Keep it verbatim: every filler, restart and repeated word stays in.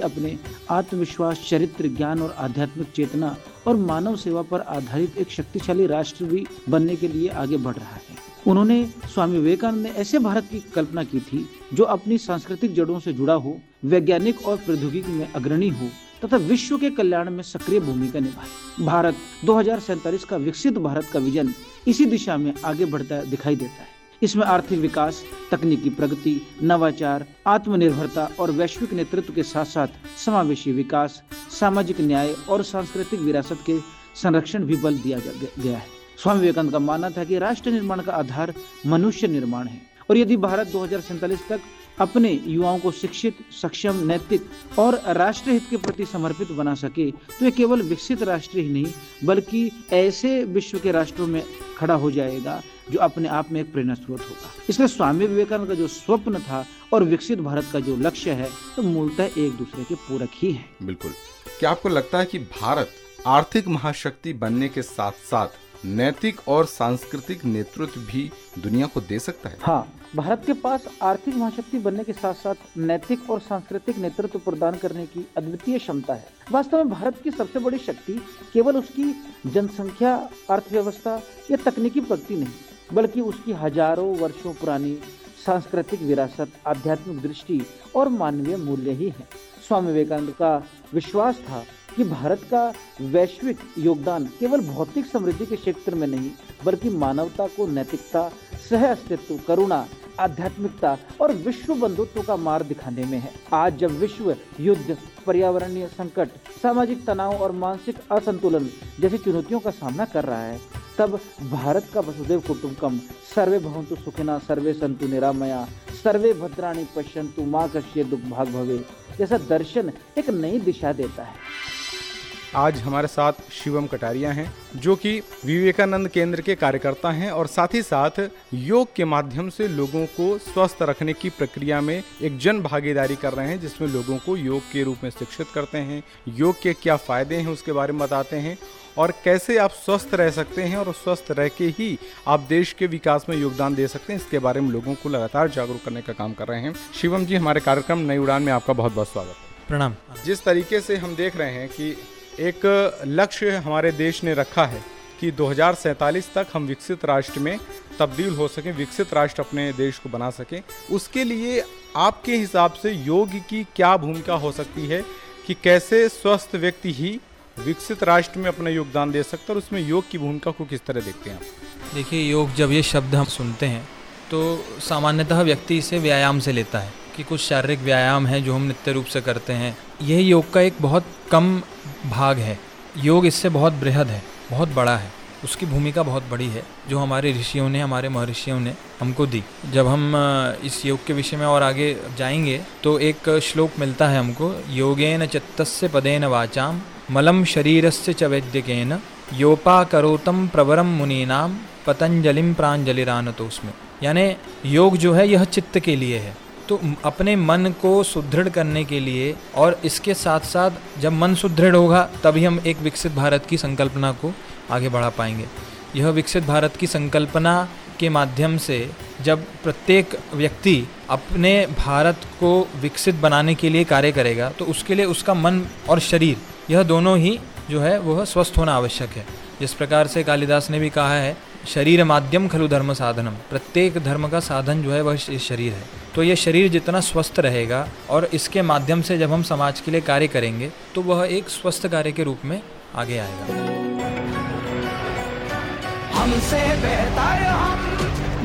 अपने आत्मविश्वास, चरित्र, ज्ञान और आध्यात्मिक चेतना और मानव सेवा पर आधारित एक शक्तिशाली राष्ट्र भी बनने के लिए आगे बढ़ रहा है। उन्होंने स्वामी विवेकानंद ने ऐसे भारत की कल्पना की थी जो अपनी सांस्कृतिक जड़ों से जुड़ा हो, वैज्ञानिक और प्रौद्योगिकी में अग्रणी हो तथा विश्व के कल्याण में सक्रिय भूमिका निभाए। भारत दो हज़ार सैंतालीस का विकसित भारत का विजन इसी दिशा में आगे बढ़ता दिखाई देता है। इसमें आर्थिक विकास, तकनीकी प्रगति, नवाचार, आत्मनिर्भरता और वैश्विक नेतृत्व के साथ साथ समावेशी विकास, सामाजिक न्याय और सांस्कृतिक विरासत के संरक्षण भी बल दिया गया है। स्वामी विवेकानंद का मानना था कि राष्ट्र निर्माण का आधार मनुष्य निर्माण है और यदि भारत दो हज़ार सैंतालीस तक अपने युवाओं को शिक्षित, सक्षम, नैतिक और राष्ट्रहित के प्रति समर्पित बना सके तो ये केवल विकसित राष्ट्र ही नहीं बल्कि ऐसे विश्व के राष्ट्रों में खड़ा हो जाएगा जो अपने आप में एक प्रेरणा स्रोत होगा। इसलिए स्वामी विवेकानंद का जो स्वप्न था और विकसित भारत का जो लक्ष्य है तो मूलतः एक दूसरे के पूरक ही है। बिल्कुल। क्या आपको लगता है कि भारत आर्थिक महाशक्ति बनने के साथ साथ नैतिक और सांस्कृतिक नेतृत्व भी दुनिया को दे सकता है? हाँ, भारत के पास आर्थिक महाशक्ति बनने के साथ साथ नैतिक और सांस्कृतिक नेतृत्व प्रदान करने की अद्वितीय क्षमता है। वास्तव में भारत की सबसे बड़ी शक्ति केवल उसकी जनसंख्या, अर्थव्यवस्था या तकनीकी प्रगति नहीं बल्कि उसकी हजारों वर्षों पुरानी सांस्कृतिक विरासत, आध्यात्मिक दृष्टि और मानवीय मूल्य ही है। स्वामी विवेकानंद का विश्वास था कि भारत का वैश्विक योगदान केवल भौतिक समृद्धि के क्षेत्र में नहीं बल्कि मानवता को नैतिकता, सह अस्तित्व, करुणा, आध्यात्मिकता और विश्व बंधुत्व का मार्ग दिखाने में है। आज जब विश्व युद्ध, पर्यावरणीय संकट, सामाजिक तनाव और मानसिक असंतुलन जैसी चुनौतियों का सामना कर रहा है तब भारत का वसुधैव कुटुंबकम, सर्वे भवन्तु सुखिनः, सर्वे सन्तु निरामया, सर्वे भद्राणि पश्यन्तु मा कश्चित् दुःखभाग् भवेत् जैसा दर्शन एक नई दिशा देता है। आज हमारे साथ शिवम कटारिया हैं जो कि विवेकानंद केंद्र के कार्यकर्ता हैं और साथ ही साथ योग के माध्यम से लोगों को स्वस्थ रखने की प्रक्रिया में एक जन भागीदारी कर रहे हैं जिसमें लोगों को योग के रूप में शिक्षित करते हैं, योग के क्या फ़ायदे हैं उसके बारे में बताते हैं और कैसे आप स्वस्थ रह सकते हैं और स्वस्थ रह के ही आप देश के विकास में योगदान दे सकते हैं, इसके बारे में लोगों को लगातार जागरूक करने का काम कर रहे हैं। शिवम जी, हमारे कार्यक्रम नई उड़ान में आपका बहुत बहुत स्वागत है। प्रणाम। जिस तरीके से हम देख रहे हैं कि एक लक्ष्य हमारे देश ने रखा है कि दो हज़ार सैंतालीस तक हम विकसित राष्ट्र में तब्दील हो सकें, विकसित राष्ट्र अपने देश को बना सकें, उसके लिए आपके हिसाब से योग की क्या भूमिका हो सकती है कि कैसे स्वस्थ व्यक्ति ही विकसित राष्ट्र में अपना योगदान दे सकता है और उसमें योग की भूमिका को किस तरह देखते हैं आप? देखिए, योग जब ये शब्द हम सुनते हैं तो सामान्यतः व्यक्ति इसे व्यायाम से लेता है कि कुछ शारीरिक व्यायाम है जो हम नित्य रूप से करते हैं। यह योग का एक बहुत कम भाग है। योग इससे बहुत बृहद है, बहुत बड़ा है, उसकी भूमिका बहुत बड़ी है जो हमारे ऋषियों ने, हमारे महर्षियों ने हमको दी। जब हम इस योग के विषय में और आगे जाएंगे तो एक श्लोक मिलता है हमको, योगेन चित्तस्य पदेन वाचाम मलम शरीरस्य च वैद्यकेन योपाकरोतम प्रवरम मुनीनाम पतंजलिम प्रांजलिरानतोस्मि। यानी योग जो है यह चित्त के लिए है, तो अपने मन को सुदृढ़ करने के लिए और इसके साथ साथ जब मन सुदृढ़ होगा तभी हम एक विकसित भारत की संकल्पना को आगे बढ़ा पाएंगे। यह विकसित भारत की संकल्पना के माध्यम से जब प्रत्येक व्यक्ति अपने भारत को विकसित बनाने के लिए कार्य करेगा तो उसके लिए उसका मन और शरीर यह दोनों ही जो है वह स्वस्थ होना आवश्यक है। जिस प्रकार से कालिदास ने भी कहा है, शरीर माध्यम खलु धर्म साधनम, प्रत्येक धर्म का साधन जो है वह शरीर है। तो ये शरीर जितना स्वस्थ रहेगा और इसके माध्यम से जब हम समाज के लिए कार्य करेंगे तो वह एक स्वस्थ कार्य के रूप में आगे आएगा। हमसे बेहतर हम